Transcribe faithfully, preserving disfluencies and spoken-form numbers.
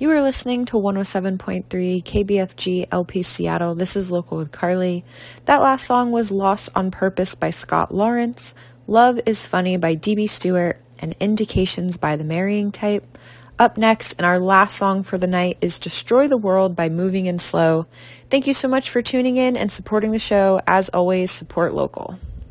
You are listening to one oh seven point three K B F G L P Seattle. This is Local with Carly. That last song was Lost on Purpose by Scott Lawrence, Love is Funny by D B Stewart, and Indications by The Marrying Type. Up next, and our last song for the night, is Destroy the World by Moving in Slow. Thank you so much for tuning in and supporting the show. As always, support local.